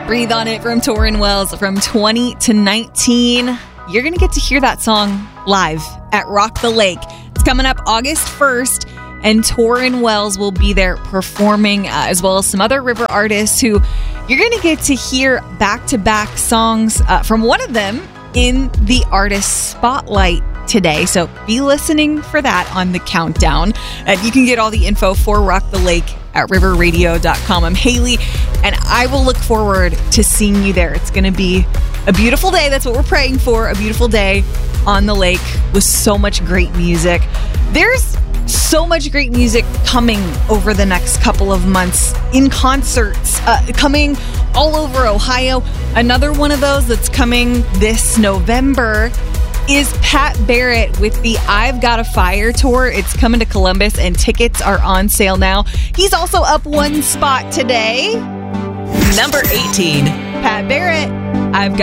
Breathe on It from Tauren Wells from 20 to 19. You're going to get to hear that song live at Rock the Lake. It's coming up August 1st, and Tauren Wells will be there performing, as well as some other river artists who you're going to get to hear back-to-back songs from one of them in the Artist Spotlight today. So be listening for that on the countdown. And you can get all the info for Rock the Lake at riverradio.com. I'm Haley, and I will look forward to seeing you there. It's going to be a beautiful day. That's what we're praying for. A beautiful day on the lake with so much great music. There's so much great music coming over the next couple of months in concerts, coming all over Ohio. Another one of those that's coming this November is Pat Barrett with the I've Got a Fire tour. It's coming to Columbus, and tickets are on sale now. He's also up one spot today. Number 18. Pat Barrett, I've Got